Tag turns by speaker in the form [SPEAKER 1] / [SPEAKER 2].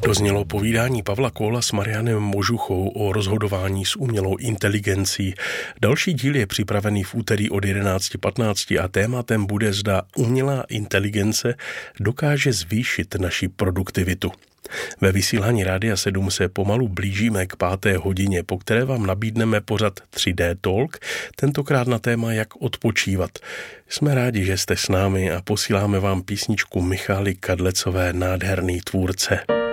[SPEAKER 1] Doznělo povídání Pavla Kohla s Marianem Možuchou o rozhodování s umělou inteligencí. Další díl je připravený v úterý od 11:15 a tématem bude, zda umělá inteligence dokáže zvýšit naši produktivitu. Ve vysílání Rádia 7 se pomalu blížíme k 5. hodině, po které vám nabídneme pořad 3D Talk, tentokrát na téma jak odpočívat. Jsme rádi, že jste s námi a posíláme vám písničku Michaly Kadlecové Nádherný tvůrce.